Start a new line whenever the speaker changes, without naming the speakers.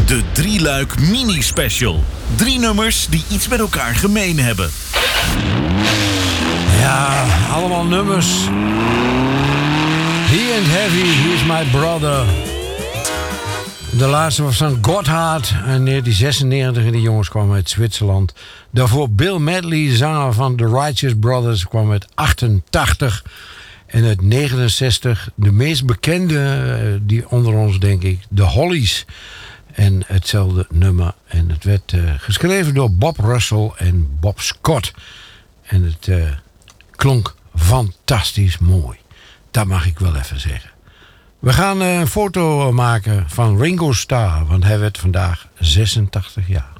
De Drieluik Mini-special. 3 nummers die iets met elkaar gemeen hebben.
Ja, allemaal nummers. He and Heavy, He's My Brother. De laatste was van Gotthard in 1996 en die jongens kwamen uit Zwitserland. Daarvoor Bill Medley, zanger van The Righteous Brothers, kwam uit 88. En uit 69, de meest bekende, die onder ons denk ik, de Hollies. En hetzelfde nummer. En het werd geschreven door Bob Russell en Bob Scott. En het klonk fantastisch mooi. Dat mag ik wel even zeggen. We gaan een foto maken van Ringo Starr, want hij werd vandaag 86 jaar.